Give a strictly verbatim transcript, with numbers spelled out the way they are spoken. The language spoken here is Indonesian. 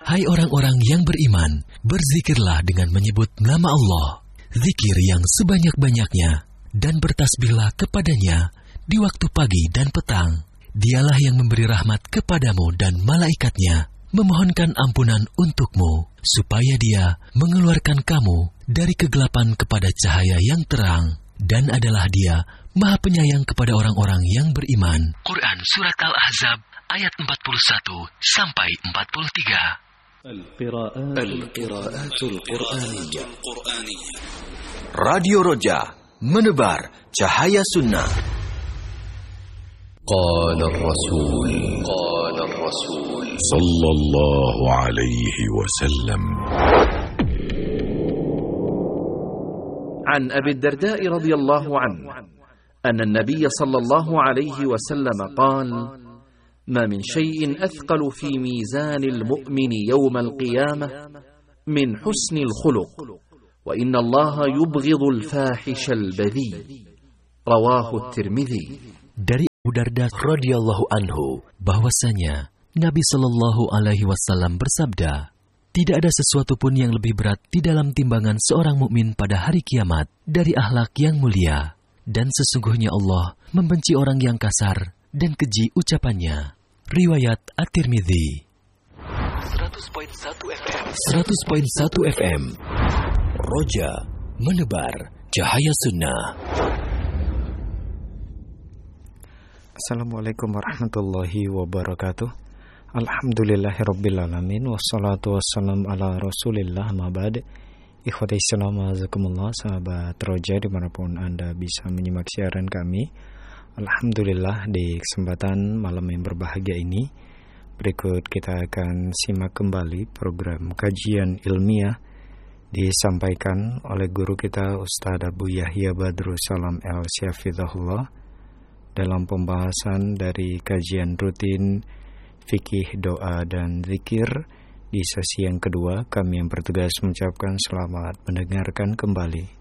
Hai orang-orang yang beriman, berzikirlah dengan menyebut nama Allah, zikir yang sebanyak-banyaknya, dan bertasbihlah kepadanya di waktu pagi dan petang. Dialah yang memberi rahmat kepadamu dan malaikatnya, memohonkan ampunan untukmu, supaya dia mengeluarkan kamu dari kegelapan kepada cahaya yang terang, dan adalah dia Maha Penyayang kepada orang-orang yang beriman. Quran Surat Al-Ahzab ayat empat puluh satu sampai empat puluh tiga. Al-Qiraatul Qur'aniyah. Radio Roja, menebar cahaya sunnah. Qala Rasul Qala Rasul sallallahu alaihi wasallam. عن أبي الدرداء رضي الله عنه أن النبي صلى الله عليه وسلم قال: ما من شيء أثقل في ميزان المؤمن يوم القيامة من حسن الخلق، وإن الله يبغض الفاحش البذيء. رواه الترمذي. Dari Abu Darda radhiyallahu anhu bahwasanya Nabi sallallahu alaihi wasallam bersabda, tidak ada sesuatu pun yang lebih berat di dalam timbangan seorang mukmin pada hari kiamat dari akhlak yang mulia, dan sesungguhnya Allah membenci orang yang kasar dan keji ucapannya. Riwayat At-Tirmidzi. seratus koma satu F M seratus koma satu F M Roja, menebar cahaya sunnah. Assalamualaikum warahmatullahi wabarakatuh. Alhamdulillahirrabbilalamin. Wassalatu wassalamu ala rasulillah ma'bad. Ikhwati Islam azakumullah, sahabat Roja dimanapun Anda bisa menyimak siaran kami. Alhamdulillah, di kesempatan malam yang berbahagia ini, berikut kita akan simak kembali program kajian ilmiah disampaikan oleh guru kita Ustadz Abu Yahya Badrus Salam El-Syafidhahullah dalam pembahasan dari kajian rutin fikih, doa, dan zikir. Di sesi yang kedua, kami yang bertugas mengucapkan selamat mendengarkan kembali.